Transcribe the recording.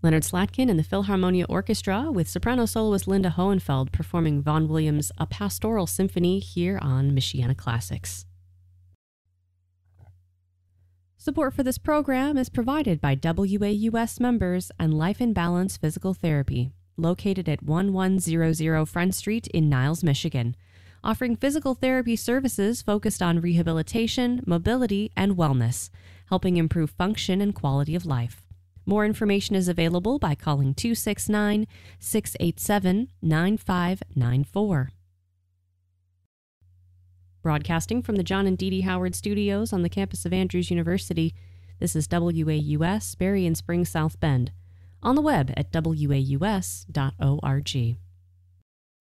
Leonard Slatkin and the Philharmonia Orchestra with soprano soloist Linda Hohenfeld performing Vaughan Williams' A Pastoral Symphony here on Michiana Classics. Support for this program is provided by WAUS members and Life in Balance Physical Therapy, located at 1100 Front Street in Niles, Michigan, offering physical therapy services focused on rehabilitation, mobility, and wellness, helping improve function and quality of life. More information is available by calling 269-687-9594. Broadcasting from the John and Dee Dee Howard Studios on the campus of Andrews University, this is WAUS, Berry and Spring, South Bend, on the web at waus.org.